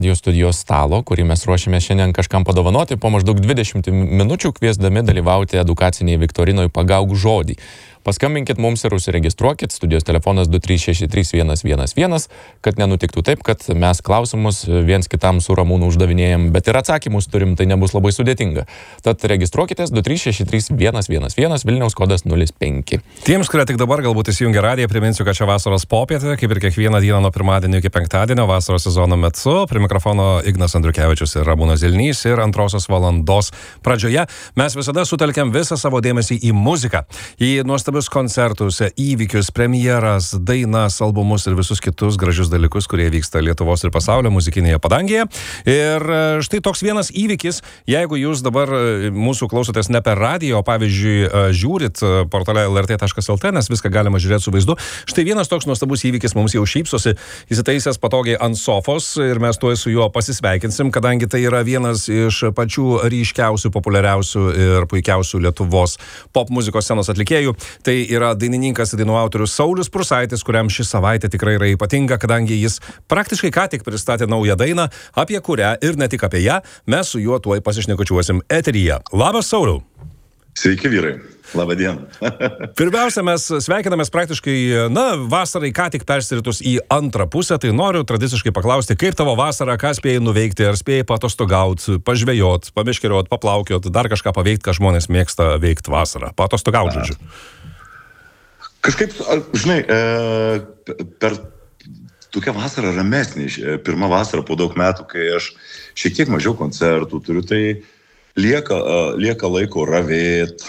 Radio studijos stalo, kurį mes ruošiame šiandien kažkam padovanoti po maždaug 20 minučių, kviesdami dalyvauti edukacinėje viktorinoje Pagauk žodį. Paskambinkit mums ir užsiregistruokit, studijos telefonas 2363111, kad nenutiktų taip, kad mes klausimus viens kitam su Ramūnu uždavinėjam, bet ir atsakymus turim, tai nebus labai sudėtinga. Tad registruokitės 2363111, Vilniaus kodas 05. Tiems, kurie tik dabar galbūt įsijungia radiją, priminsiu, kad čia vasaros popietė, kaip ir kiekvieną dieną nuo pirmadienio iki penktadienio vasaros sezono metu. Prie mikrofono Ignas Andriukevičius ir Ramūnas Zilnys ir antrosios valandos pradžioje mes visada sutelkiam visą savo dėmesį į muziką, į nuostabius koncertus, įvykius, premjeras, dainas, albumus ir visus kitus gražius dalykus, kurie vyksta Lietuvos ir pasaulio muzikinėje padangėje. Ir štai toks vienas įvykis, jeigu jūs dabar mūsų klausotės ne per radiją, o pavyzdžiui žiūrit portale lrt.lt, nes viską galima žiūrėti su vaizdu. Štai vienas toks nuostabus įvykis mums jau šypsosi, įsitaisęs patogiai ant sofos ir mes tuoj su juo pasisveikinsim, kadangi tai yra vienas iš pačių ryškiausių, populiariausių ir puikiausių Lietuvos pop muzikos scenos atlikėjų. Tai yra dainininkas ir dainų autorius Saulius Prūsaitis, kuriam ši savaitė tikrai yra ypatinga, kadangi jis praktiškai ką tik pristatė naują dainą, apie kurią ir ne tik apie ją mes su juo tuoj pasišnekučiuosim eteryje. Labas, Sauliau! Sveiki, vyrai. Labą dieną. Pirmiausia, mes sveikinamės praktiškai, vasarai ką tik persiritus į antrą pusę, tai noriu tradiciškai paklausti, kaip tavo vasarą, ką spėjai nuveikti, ar spėjai patostogauti, pažvejot, pameškeriot, paplaukiot, dar kažką paveikti, ką žmonės mėgsta veikti vasarą. Patostogauti, žodžiu. Kažkaip, žinai, per tokią vasarą ramesnį, pirmą vasarą po daug metų, kai aš šiek tiek mažiau koncertų turiu, tai lieka laiko ravėt.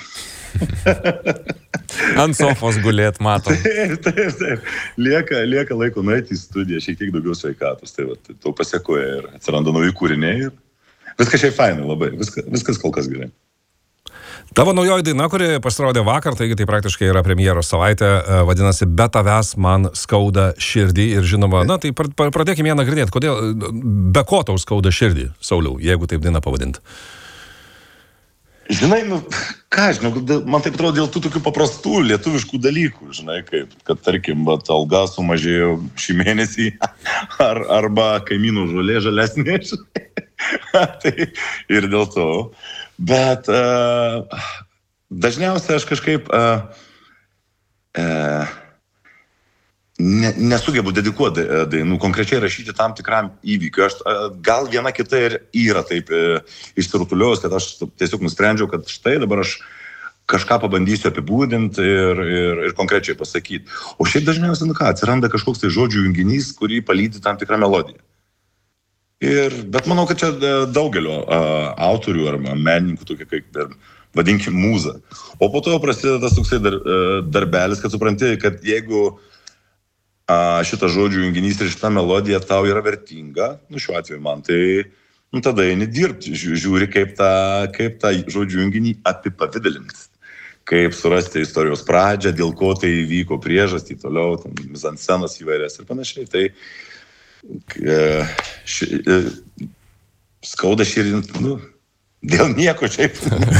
Ant sofos gulėt, matom. Taip. Lieka laiko nueiti į studiją, šiek tiek daugiau sveikatos. Tai to pasiekoja ir atsiranda nauji kūriniai. Viskas šiaip fainai labai, viskas kol kas gerai. Tavo naujoji daina, kuri pasirodė vakar, taigi tai praktiškai yra premjeros savaitė, vadinasi Be tavęs man skauda širdį ir žinoma, tai pradėkime ją nagrinėti, kodėl, be ko tau skauda širdį, Sauliau, jeigu taip dainą pavadinti? Žinai, man taip atrodo dėl tų tokių paprastų lietuviškų dalykų, žinai, kaip, kad tarkim, alga sumažėjo šį mėnesį, arba kaimynų žolė žalesnė, tai ir dėl to. Bet dažniausiai aš kažkaip nesugebu dedikuoti dainų, konkrečiai rašyti tam tikram įvykiu. Gal viena kita ir yra taip išsirutuliojus, kad aš tiesiog nusprendžiau, kad štai dabar aš kažką pabandysiu apibūdinti ir konkrečiai pasakyti. O šiaip dažniausiai, atsiranda kažkoks tai žodžių junginys, kurį palydi tam tikrą melodiją. Bet manau, kad čia daugelio autorių ar menininkų tokia kaip, vadinkim, mūza. O po to prasideda tas toksai darbelis, kad supranti, kad jeigu šitas žodžių junginys ir šita melodija tau yra vertinga, šiuo atveju man, tai tada eini dirbti, žiūri, kaip tą žodžių junginį apipavidalinti, kaip surasti istorijos pradžią, dėl ko tai įvyko, priežastį, toliau, mizanscenas įvairias ir panašiai. Tai skauda širdį, dėl nieko šiaip.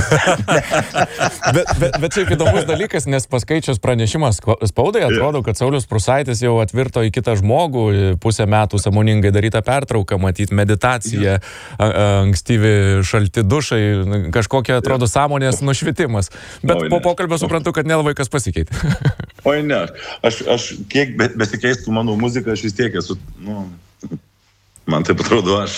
bet šiaip įdomus dalykas, nes paskaičius pranešimą spaudai, atrodo, kad Saulius Prūsaitis jau atvirto į kitą žmogų, pusę metų sąmoningai darytą pertrauką, matyti meditaciją, ankstyvi šalti dušai, kažkokia, atrodo, sąmonės nušvitimas. Bet po pokalbio suprantu, kad nelabai kas pasikeitė. Oi ne, aš kiek besikeistų mano muzika, aš vis tiek esu, man taip atrodo aš.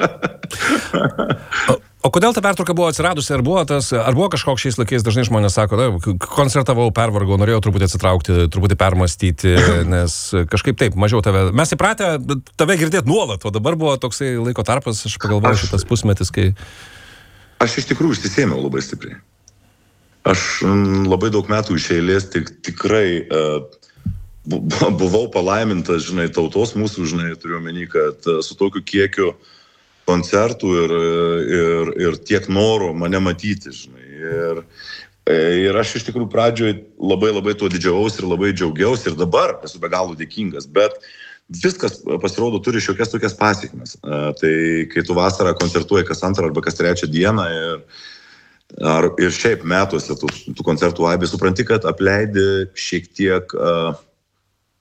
O kodėl ta pertrauka buvo atsiradusi? Ar buvo kažkoks šiais laikais, dažnai žmonės sako, koncertavau, pervargau, norėjau truputį atsitraukti, truputį permastyti, nes kažkaip taip, mažiau tave. Mes įpratę tave girdėti nuolat, o dabar buvo toksai laiko tarpas, aš pagalvoju šitas pusmetis, kai... Aš iš tikrųjų išsisėmiau labai stipriai. Aš labai daug metų iš eilės tikrai buvau palaimintas, žinai, tautos mūsų, žinai, turiu omeny, kad su tokiu kiekiu koncertų ir tiek noro mane matyti, žinai. Ir aš iš tikrųjų pradžioje labai tuo didžiavaus ir labai džiaugiausi ir dabar esu be galo dėkingas, bet viskas pasirodo turi šiokias tokias pasekmes. Tai kai tu vasarą koncertuoji kas antrą arba kas trečią dieną ir šiaip metuose tų koncertų aibė, supranti, kad apleidi šiek tiek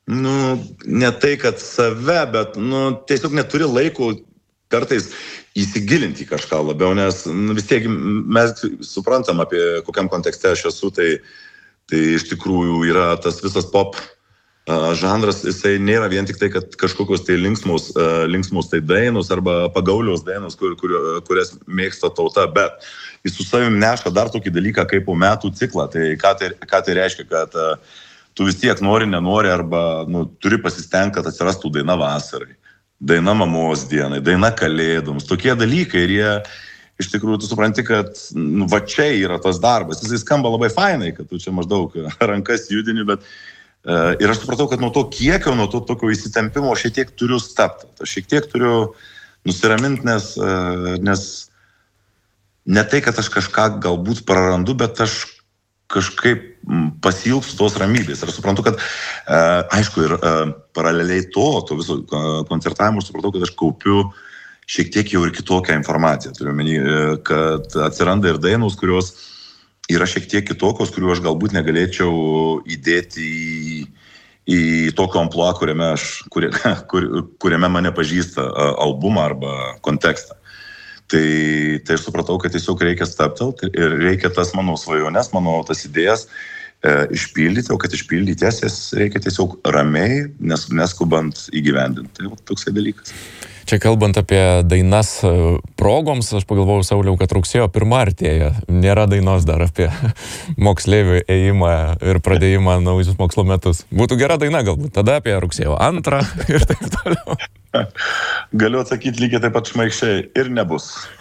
ne tai, kad save, bet, tiesiog neturi laiko kartais įsigilinti į kažką labiau, nes vis tiek mes suprantam, apie kokiam kontekste aš esu, tai iš tikrųjų yra tas visas pop žanras, jisai nėra vien tik tai, kad kažkokios tai linksmus tai dainos arba pagaulios dainos, kurias mėgsta tauta, bet jis su savim neša dar tokį dalyką kaip po metų ciklą. Tai ką tai reiškia, kad tu vis tiek nenori arba turi pasistengti, kad atsirastų daina vasarai, daina mamos dienai, daina kalėdoms, tokie dalykai ir jie iš tikrųjų tu supranti, kad va čia yra tas darbas. Jisai skamba labai fainai, kad tu čia maždaug rankas judini, bet ir aš supratau, kad nuo to kiekio, nuo to tokio įsitempimo šiek tiek turiu stabtą. Aš šiek tiek turiu nusiraminti, nes ne tai, kad aš kažką galbūt prarandu, bet aš kažkaip pasiilgstu tos ramybės. Ir aš suprantu, kad aišku, ir paraleliai to viso koncertavimo, aš supratau, kad aš kaupiu šiek tiek jau ir kitokią informaciją. Turiu omeny, kad atsiranda ir dainos, kurios yra šiek tiek kitokios, kuriuo aš galbūt negalėčiau įdėti į tokio ampluą, kuriame mane pažįsta albumą arba kontekstą. Tai aš supratau, kad tiesiog reikia stabtelti ir reikia tas mano svajones, mano tas idėjas išpildyti, o kad išpildyti jas reikia tiesiog ramiai, neskubant įgyvendinti. Tai toksai dalykas. Čia kalbant apie dainas progoms, aš pagalvojau, Sauliau, kad rugsėjo 1 artėja. Nėra dainos dar apie moksleivių ėjimą ir pradėjimą naujus mokslo metus. Būtų gera daina galbūt, tada apie rugsėjo 2 ir taip toliau. Galiu atsakyti lygiai taip pat šmaikščiai ir nebus.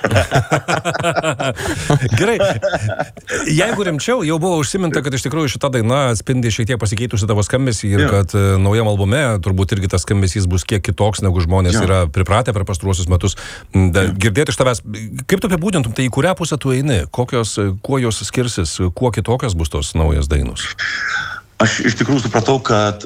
Gerai, jeigu rimčiau, jau buvo užsiminta, kad iš tikrųjų šita daina atspindi šiek tiek pasikeitusi tavo skambesį ir kad naujam albume turbūt irgi tas skambesys bus kiek kitoks, negu žmonės yra pripratę per pastaruosius metus. Girdėti iš tavęs, kaip tu apibūdintum, tai į kurią pusę tu eini, kuo jos skirsis, kuo kitokios bus tos naujos dainos? Aš iš tikrųjų supratau, kad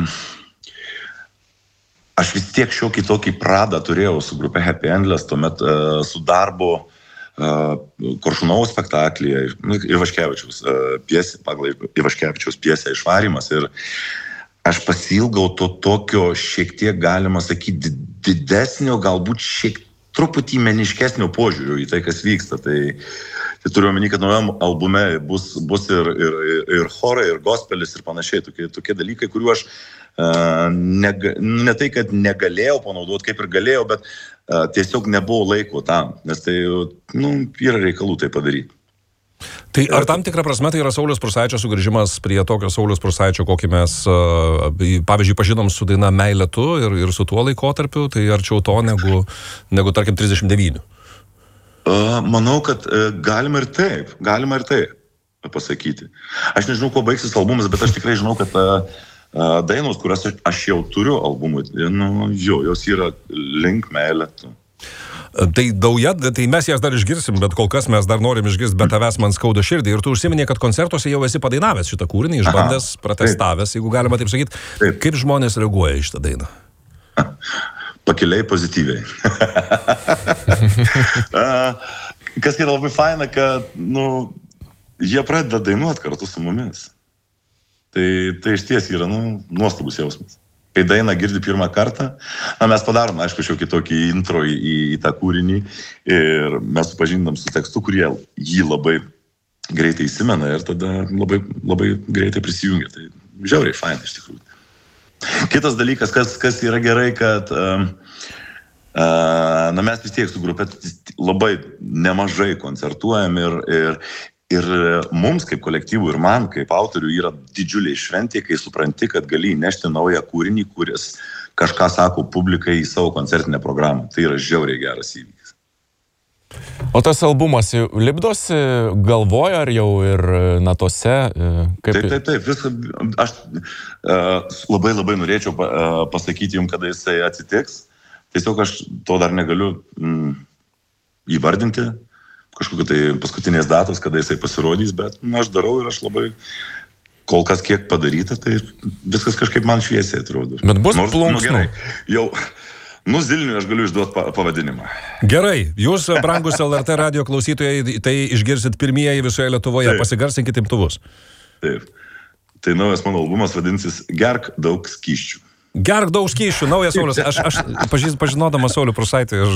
aš vis tiek šiokį tokį pradą turėjau su grupe Happy Endless, tuomet su darbo Koršunovo spektaklyje, Ivaškevičiaus pjesė, pagal Ivaškevičiaus pjesę Išvarymas. Ir aš pasiilgau to tokio šiek tiek, galima sakyti, didesnio, galbūt šiek truputį meniškesnio požiūrio į tai, kas vyksta. Tai turiu omeny, kad naujam albume bus ir chorai, ir gospelis, ir panašiai. Tokie dalykai, kuriuo aš ne tai, kad negalėjau panaudoti, kaip ir galėjau, bet tiesiog nebuvo laiko tam, nes tai yra reikalų tai padaryti. Tai ar tam tikrą prasme tai yra Sauliaus Prūsaičio sugrįžimas prie tokio Sauliaus Prūsaičio, kokį mes, pavyzdžiui, pažinom su daina Meilė tu ir su tuo laikotarpiu, tai arčiau to negu tarkim 39? Manau, kad galima ir taip pasakyti. Aš nežinau, kuo baigsis albumas, bet aš tikrai žinau, kad dainos, kurias aš jau turiu albumui, jos yra link Meilė tu. Tai mes jas dar išgirsim, bet kol kas mes dar norim išgirsti, bet tavęs man skauda širdį. Ir tu užsiminė, kad koncertuose jau esi padainavęs šitą kūrinį, išbandęs, protestavęs, jeigu galima taip sakyti. Kaip žmonės reaguoja į šitą dainą? Pakiliai pozityviai. Kas yra labai faina, kad jie pradeda dainuoti kartu su mumis. Tai iš ties yra nuostabus jausmas. Kai dainą girdi pirmą kartą, mes padarom, aišku, šiokį tokį intro į tą kūrinį ir mes supažindam su tekstu, kurie jį labai greitai įsimena ir tada labai, labai greitai prisijungia. Tai žiauriai faina iš tikrųjų. Kitas dalykas, kas yra gerai, kad mes vis tiek su grupė labai nemažai koncertuojam ir mums kaip kolektyvų ir man kaip autorių yra didžiuliai šventė, kai supranti, kad gali įnešti naują kūrinį, kuris kažką sako publikai į savo koncertinę programą. Tai yra žiauriai geras įvykis. O tas albumas lipdosi, galvoja ar jau ir natose? Taip. Aš labai norėčiau pasakyti jums, kada jisai atsitiks. Tiesiog aš to dar negaliu įvardinti. Kažkokiu tai paskutinės datos, kada jisai pasirodys, bet aš darau ir aš labai kol kas kiek padaryta, tai viskas kažkaip man šviesiai atrodo. Bet bus plunksnų. Jau, Zilniui aš galiu išduoti pavadinimą. Gerai, jūs, brangus LRT radio klausytojai, tai išgirsit pirmieji visoje Lietuvoje. Taip. Pasigarsinkit imtuvus. Taip. tai naujas mano albumas vadinsis Gerk daug skysčių. Gerk daug skysčių, naujas Saulius. Aš pažinodamas Saulių Prusaitį, aš